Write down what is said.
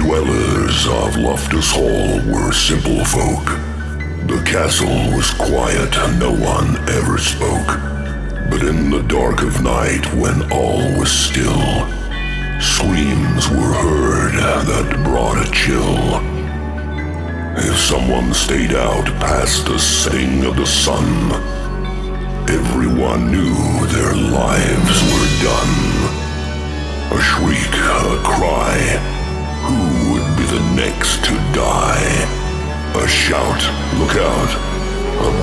dwellers of Loftus Hall were simple folk. The castle was quiet, no one ever spoke. But in the dark of night, when all was still, screams were heard that brought a chill. If someone stayed out past the setting of the sun, everyone knew their lives were done. A shriek, a cry, who would be the next to die? A shout, look out, a